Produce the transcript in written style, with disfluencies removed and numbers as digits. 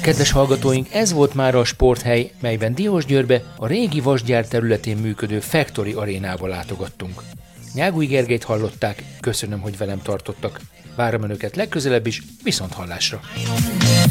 Kedves hallgatóink, ez volt már a Sporthely, melyben Diósgyőrbe a régi vasgyár területén működő Factory arénába látogattunk. Nyágui Gergelyt hallották, köszönöm, hogy velem tartottak. Várom önöket legközelebb is, viszonthallásra!